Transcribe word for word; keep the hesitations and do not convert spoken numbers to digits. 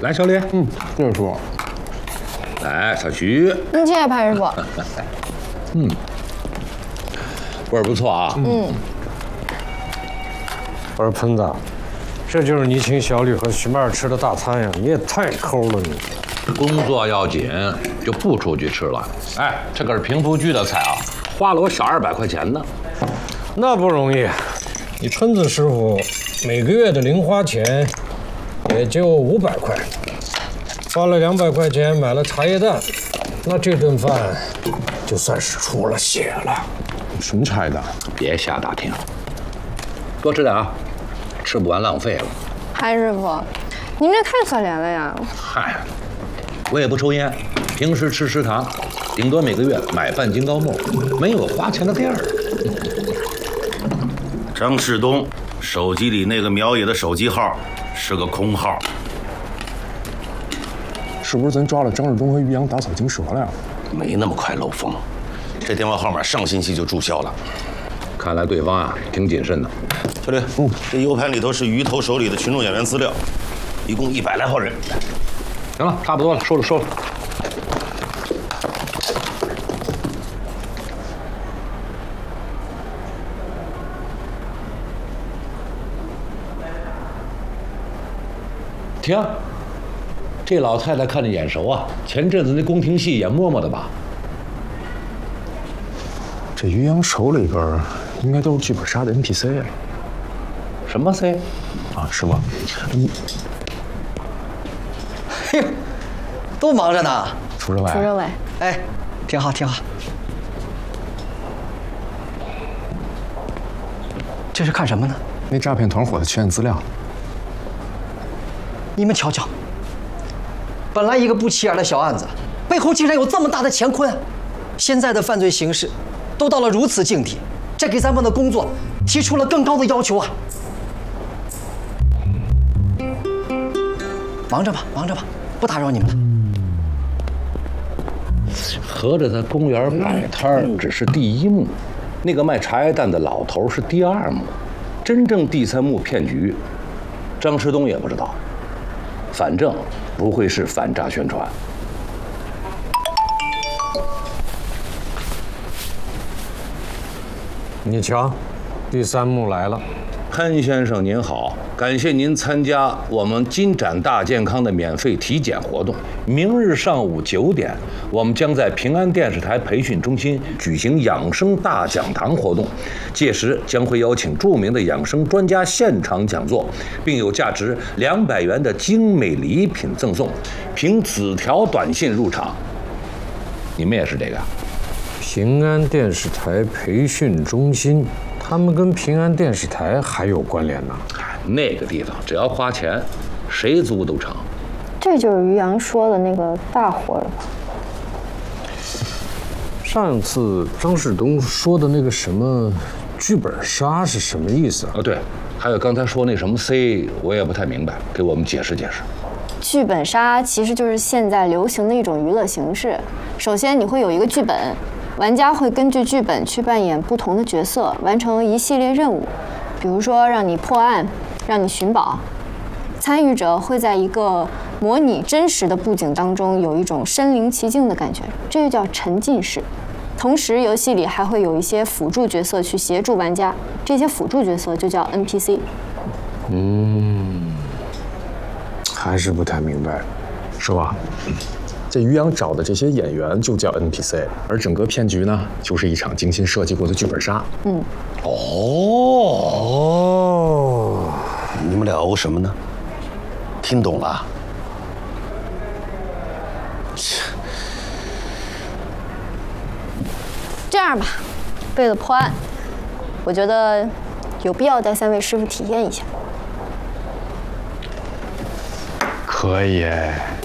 来，小李， 嗯，这是说。 来，小徐， 您谢谢潘师傅。 嗯，味儿不错啊。 嗯。 我说喷子，这就是你请小吕和徐妹吃的大餐呀！你也太抠了你。 工作要紧，就不出去吃了。哎，这可是平福居的菜啊，花了我小二百块钱呢。 那不容易，你喷子师傅每个月的零花钱也就五百块，花了两百块钱买了茶叶蛋，那这顿饭就算是出了血了。 什么茶叶蛋？ 别瞎打听，多吃点啊，吃不完浪费了。 潘师傅，您这太可怜了呀！ 嗨，我也不抽烟，平时吃食堂，顶多每个月买半斤高沫，没有花钱的地儿。 张世东手机里那个苗野的手机号是个空号， 是不是咱抓了张世东和于洋打草惊蛇了呀？ 没那么快漏风，这电话号码上星期就注销了。 看来对方啊挺谨慎的。 小李，嗯，这 U 盘里头是鱼头手里的群众演员资料，一共一百来号人。 行了，差不多了，收了收了。停，这老太太看着眼熟啊，前阵子那宫廷戏演嬷嬷的吧？ 这于洋手里边应该都是剧本杀的 N P C 啊。 什么 C？ 啊，是吗？你， 嘿呦，都忙着呢。 楚政委， 楚政委， 哎，挺好挺好。这是看什么呢？ 那诈骗团伙的取案资料。 你们瞧瞧，本来一个不起眼的小案子，背后竟然有这么大的乾坤。现在的犯罪形势都到了如此境地，这给咱们的工作提出了更高的要求啊！忙着吧，忙着吧，不打扰你们了。 合着在公园摆摊儿只是第一幕，那个卖茶叶蛋的老头是第二幕，真正第三幕骗局，张世东也不知道。反正不会是反诈宣传。 你瞧，第三幕来了。 潘先生您好，感谢您参加我们金展大健康的免费体检活动。明日上午九点，我们将在平安电视台培训中心举行养生大讲堂活动，届时将会邀请著名的养生专家现场讲座，并有价值两百元的精美礼品赠送，凭纸条短信入场。你们也是这个？ 平安电视台培训中心。他们跟平安电视台还有关联呢。 那个地方只要花钱，谁租都成。 这就是于洋说的那个大活了吧？ 上次张世东说的那个什么剧本杀是什么意思啊？ 哦，对，还有刚才说那什么 C， 我也不太明白，给我们解释解释。 剧本杀其实就是现在流行的一种娱乐形式。首先，你会有一个剧本。玩家会根据剧本去扮演不同的角色，完成一系列任务，比如说让你破案，让你寻宝。参与者会在一个模拟真实的布景当中有一种身临其境的感觉，这就叫沉浸式。同时，游戏里还会有一些辅助角色去协助玩家，这些辅助角色就叫 N P C。 嗯，还是不太明白， 是吧？这于洋找的这些演员就叫 N P C， 而整个骗局呢，就是一场精心设计过的剧本杀。 嗯， 哦哦， 你们俩熬什么呢？听懂了？ 这样吧，为了破案，我觉得有必要带三位师傅体验一下。 可以哎。